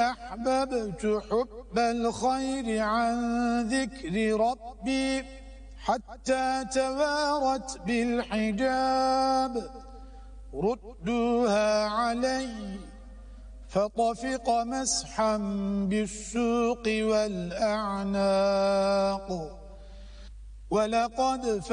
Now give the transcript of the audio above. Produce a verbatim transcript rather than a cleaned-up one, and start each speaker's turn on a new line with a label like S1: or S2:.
S1: أحببت حب الخير عن ذكر ربي حتى توارت بالحجاب ردوها علي فطفق مسحا بالسوق والأعناق ولقد